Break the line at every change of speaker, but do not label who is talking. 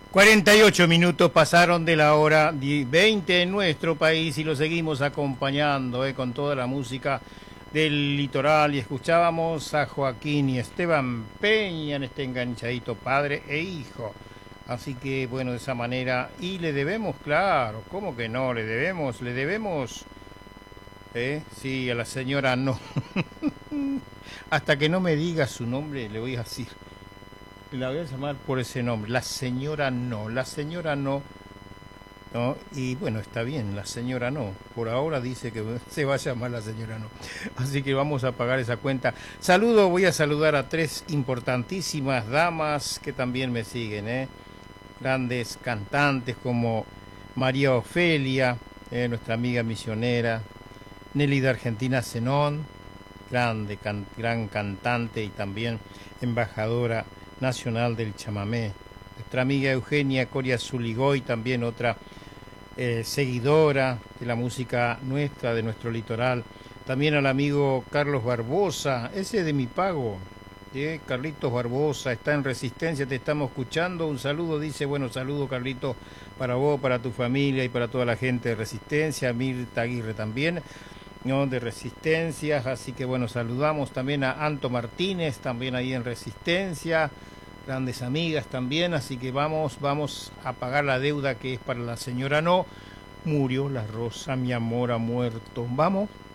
48 minutos pasaron de la hora 20 en nuestro país y lo seguimos acompañando con toda la música del litoral y escuchábamos a Joaquín y Esteban Peña en este enganchadito padre e hijo. Así que bueno, de esa manera, y le debemos, claro, ¿cómo que no? Le debemos, sí, a la señora no. Hasta que no me diga su nombre, le voy a decir. La voy a llamar por ese nombre, la señora no, ¿no? Y bueno, está bien, la señora no. Por ahora dice que se va a llamar la señora no. Así que vamos a pagar esa cuenta. Voy a saludar a tres importantísimas damas que también me siguen, grandes cantantes como María Ofelia, nuestra amiga misionera, Nelly de Argentina Zenón, gran cantante y también embajadora nacional del chamamé. Nuestra amiga Eugenia Coria Zuligoy, también otra seguidora de la música nuestra, de nuestro litoral. También al amigo Carlos Barbosa, ese de Mi Pago. Carlitos Barbosa está en Resistencia, te estamos escuchando. Un saludo, dice, bueno, saludo Carlitos para vos, para tu familia y para toda la gente de Resistencia. Mirta Aguirre también, ¿no? De Resistencias, así que bueno, saludamos también a Anto Martínez, también ahí en Resistencia, grandes amigas también, así que vamos a pagar la deuda que es para la señora no. Murió la rosa, mi amor ha muerto. Vamos.